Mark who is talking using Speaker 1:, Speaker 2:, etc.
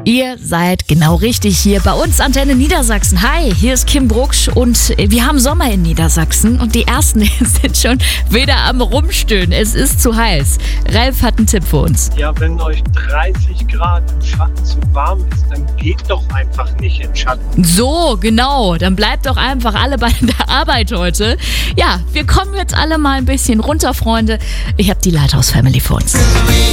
Speaker 1: Ihr seid genau richtig hier bei uns Antenne Niedersachsen. Hi, hier ist Kim Brucksch und wir haben Sommer in Niedersachsen und die Ersten sind schon wieder am Rumstöhnen. Es ist zu heiß. Ralf hat einen Tipp für uns.
Speaker 2: Ja, wenn euch 30 Grad im Schatten zu warm ist, dann geht doch einfach nicht in Schatten.
Speaker 1: So, genau. Dann bleibt doch einfach alle bei der Arbeit heute. Ja, wir kommen jetzt alle mal ein bisschen runter, Freunde. Ich habe die Lighthouse Family für uns.